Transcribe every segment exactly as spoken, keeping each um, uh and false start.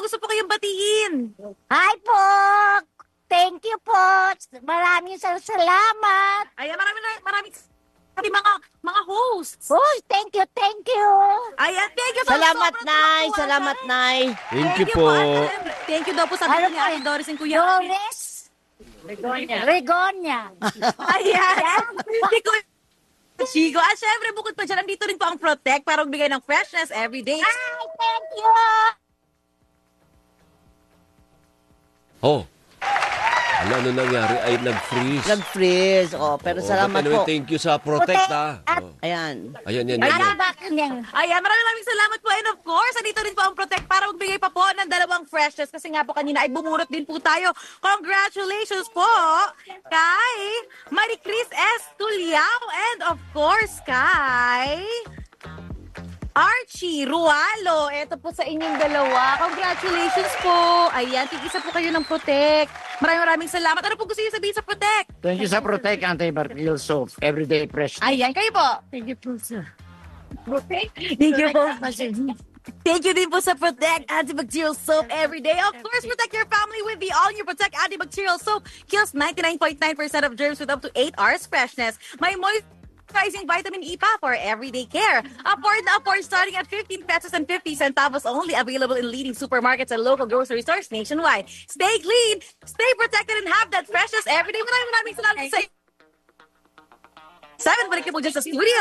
gusto po kayong batiin. Hi po! Thank you po! Maraming sal- salamat! Ayan, maraming, maraming pati mga, mga hosts. Oh, thank you, thank you! Ayan, thank you. po. Salamat, Sobrang Nay. tuwang-tuwa Salamat, kami. Nay. Thank you po. Ate. Thank you daw po sa Ano ni po Ate yun? Doris and Kuya. Doris? Regonia. Regonia. Ayan. Si Kuya Chico. At syempre, bukod pa dyan, nandito rin po ang Protect para magbigay ng freshness every day. Hi, thank you! Oh. Ano, ano nangyari? Ay, nag-freeze. Nag-freeze. Oh, pero Oo, salamat but anyway, po. Thank you sa Protect, Protect ah. at- Oh. Ayan. Ayan, yan, yan. Ay, yan. bakit yan? Ayan, maraming maraming salamat po. And of course, nandito rin po ang Protect para magbigay pa po ng dalawang freshness. Kasi nga po kanina ay bumurot din po tayo. Congratulations po kay Marie Chris S. Tuliao. And of course, kay Archie Rualo. Ito po sa inyong dalawa. Congratulations po. Ayan, tig-isa po kayo ng Protect. Maraming maraming salamat. Ano po gusto niyo sabihin sa Protect? Thank you sa Protect Antibacterial Soap. Everyday fresh. Ayan, kayo po. Thank you po, sir. Thank you po. Thank you din po sa Protect Antibacterial Soap every day. Of course, protect your family with the all-new Protect Antibacterial Soap. Kills ninety-nine point nine percent of germs with up to eight hours freshness. May moisturizing vitamin E pa for everyday care. Afford na afford starting at fifteen pesos and fifty centavos only. Available in leading supermarkets and local grocery stores nationwide. Stay clean, stay protected, and have that freshness every day. Maraming maraming salamat sa Seven, balik ka po dyan sa studio.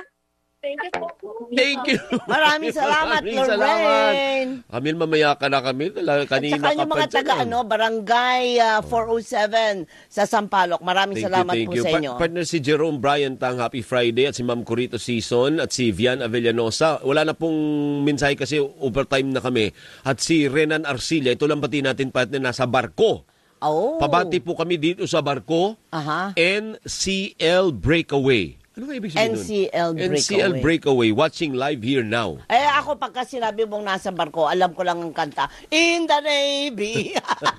Thank you. Maraming salamat, Maraming salamat. Lorraine. Amil, mamaya ka na kami. Talaga, kanina Saka ka yung pa mga dyan, taga, eh. ano, Barangay uh, four oh seven sa Sampaloc. Maraming Thank salamat you, thank po you. sa Pa- inyo. partner si Jerome Bryant ang Happy Friday at si Ma'am Corito Season at si Vian Avellanosa. Wala na pong mensahe kasi overtime na kami. At si Renan Arcilla, ito lang pati natin partner, nasa barko. Oh. Pabati po kami dito sa barko. Aha. N C L Breakaway. Ano ba ibig sabihin N C L nun? N C L Breakaway. Watching live here now. Eh, ako pagka sinabi mong nasa barko, alam ko lang ang kanta, In the Navy.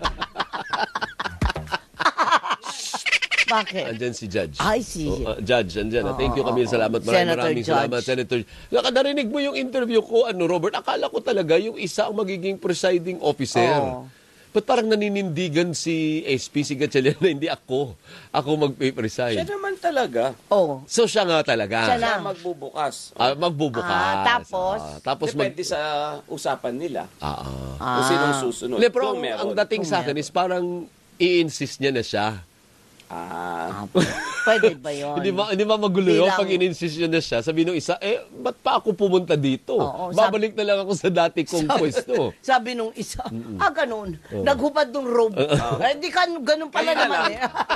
Bakit? Andyan si Judge. I see. Oh, uh, Judge, andyan. Oo, Thank you, Camille. oo, Salamat. oo. Maraming Senator maraming Judge. salamat, Senator. Nakadarinig mo yung interview ko, ano, Robert? Akala ko talaga yung isa ang magiging presiding officer. Oo. Ba't parang naninindigan si S P, si Gatchalian, na hindi ako. Ako mag-preside. Siya naman talaga. Oh. So siya nga talaga. Siya Siya lang. magbubukas. Ah, magbubukas. Ah, tapos? Ah, tapos mag... Depende sa usapan nila. Ah, ah. Kung sinong susunod. Hindi, pero ang, Kung meron. ang dating sa akin is parang i-insist niya na siya. Ah. Pwede ba yun? Hindi ba, hindi ba magulo yun Bilang- pag in-insist niya na siya? Sabi nung isa, eh, ba't pa ako pumunta dito? Oo, Babalik na lang ako sa dati kong pwesto. Sabi nung isa, ah, ganun. Naghubad ng robe. Eh, di ka, ganun pala Kaya naman lang. eh.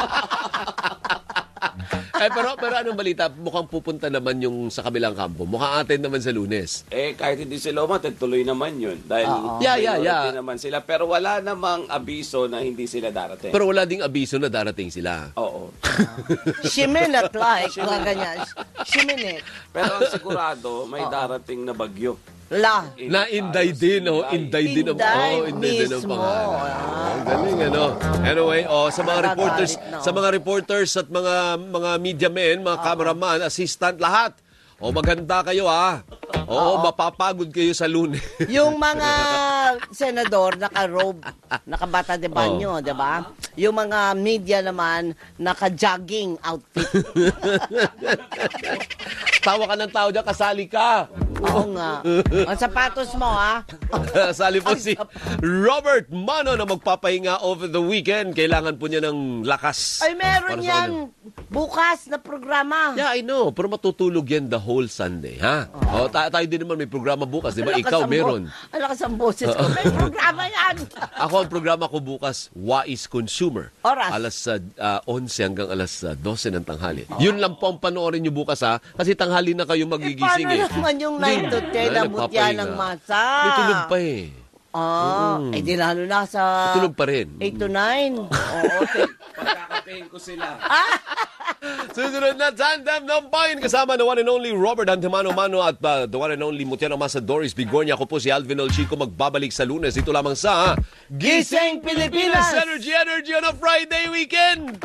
eh, pero, pero anong balita? Mukhang pupunta naman yung sa kabilang kampo. Mukhang atin naman sa Lunes. Eh, kahit hindi sila umattend, tuloy naman yun. Dahil Oo. Yeah, yeah, minority yeah. naman sila. Pero wala namang abiso na hindi sila darating. Pero wala ding abiso na darating sila. Oo. Shiminat like, mga ganyan. Shiminit. Pero ang sigurado, may darating na bagyo. La. Na Inday din, oh. Inday din. ang- Inday oh, Inday din ang mismo. pangalan. Ah. Oh, galing, ano. Anyway, oh, sa mga Nagagalit reporters, na, oh. sa mga reporters at mga mga media men, mga cameraman, assistant, lahat. O maganda kayo, ha. Oo, mapapagod kayo sa Lunes. Yung mga senador, naka-robe, naka-bata de banyo, di ba? Yung mga media naman, naka-jogging outfit. Tawa ka ng tao dyan, kasali ka. Oo nga. Ang sapatos mo, ha? Kasali po si Robert Mano na magpapahinga over the weekend. Kailangan po niya ng lakas. Ay, meron para sa yan. kanya. Bukas na programa. Yeah, I know. Pero matutulog yan the whole Sunday, ha? Oh. ta- tayo din naman may programa bukas, di ba? Ang lakas Ikaw ang bo- meron. Ang lakas ang boses ko. May programa yan. Ako ang programa ko bukas, Wais Consumer. Oras? Alas uh, onse hanggang alas uh, dose ng tanghali. Yun lang po ang panoorin nyo bukas, ha? Kasi tanghali na kayo Eh, magigising, paano eh. naman yung nine to ten Ay, abot yan nagpapahinga. ng masa? May tulog pa, eh. Ah, eh di lalo na sa Tulog pa rin. eight to nine. Oo, okay. Pagkakapehin ko sila. Susunod na Tandem ng Bayan kasama the one and only Robert Antemano-Mano at uh, the one and only Mutiano Masa Doris Bigornia. Ako po si Alvin Olchico, magbabalik sa Lunes. Dito lamang sa Gising Pilipinas! Energy Energy on a Friday weekend!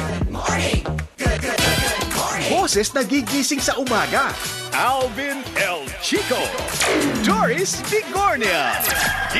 Boses nagigising sa umaga. Alvin El Chico. Doris Bigornia.